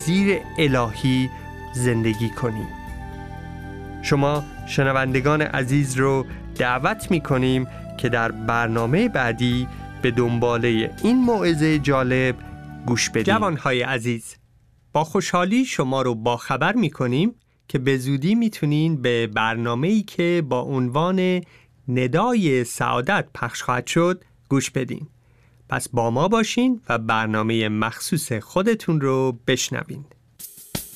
زیر الهی زندگی کنیم. شما شنوندگان عزیز رو دعوت می‌کنیم که در برنامه بعدی به دنباله این موعظه جالب گوش بدید. جوانهای عزیز، با خوشحالی شما رو باخبر می‌کنیم که به زودی میتونین به برنامه‌ای که با عنوان ندای سعادت پخش خواهد شد گوش بدین. پس با ما باشین و برنامه مخصوص خودتون رو بشنوین.